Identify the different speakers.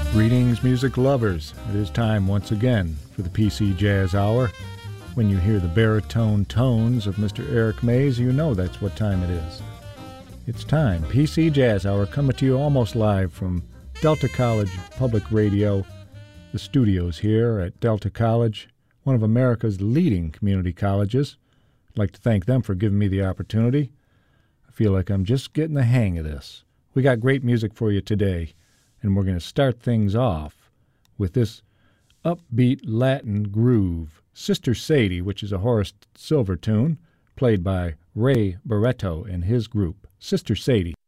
Speaker 1: Greetings, music lovers. It is time once again for the PC Jazz Hour. When you hear the baritone tones of Mr. Eric Mays, you know that's what time it is. It's time. PC Jazz Hour coming to you almost live from Delta College Public Radio, the studios here at Delta College, one of America's leading community colleges. I'd like to thank them for giving me the opportunity. I feel like I'm just getting the hang of this. We got great music for you today, and we're going to start things off with this upbeat Latin groove, Sister Sadie, which is a Horace Silver tune, played by Ray Barretto and his group, Sister Sadie.